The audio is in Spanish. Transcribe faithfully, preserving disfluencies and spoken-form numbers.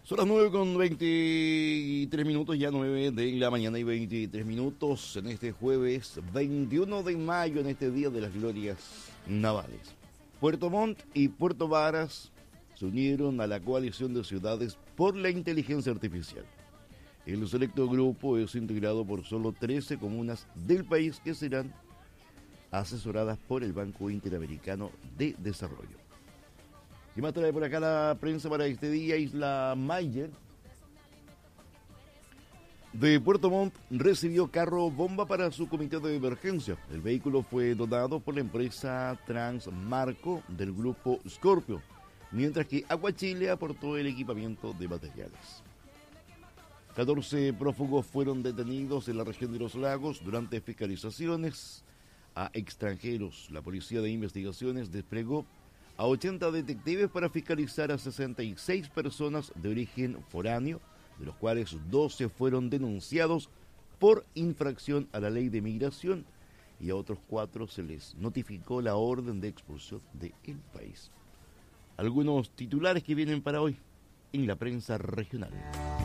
Son las nueve con veintitrés minutos, ya nueve de la mañana y veintitrés minutos en este jueves veintiuno de mayo, en este Día de las Glorias Navales. Puerto Montt y Puerto Varas se unieron a la coalición de ciudades por la inteligencia artificial. El selecto grupo es integrado por solo trece comunas del país que serán asesoradas por el Banco Interamericano de Desarrollo. ¿Qué más trae por acá la prensa para este día? Isla Mayer de Puerto Montt recibió carro bomba para su comité de emergencia. El vehículo fue donado por la empresa Transmarco del grupo Scorpio, mientras que Aguachile aportó el equipamiento de materiales. catorce prófugos fueron detenidos en la región de los lagos durante fiscalizaciones a extranjeros. La Policía de Investigaciones desplegó a ochenta detectives para fiscalizar a sesenta y seis personas de origen foráneo, de los cuales doce fueron denunciados por infracción a la ley de migración y a otros cuatro se les notificó la orden de expulsión del país. Algunos titulares que vienen para hoy en la prensa regional.